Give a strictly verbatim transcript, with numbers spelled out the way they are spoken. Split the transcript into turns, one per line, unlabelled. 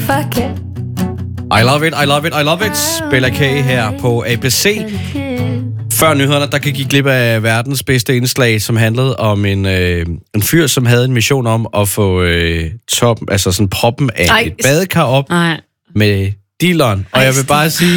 fuck it.
I love it, I love it, I love it. Bella K her på A B C. Før nyhederne, der gik I glip af verdens bedste indslag, som handlede om en, øh, en fyr, som havde en mission om at få øh, toppen, altså sådan proppen af
Ej.
et badekar op
Nej.
med dealeren. Og
Ej,
jeg vil bare sige,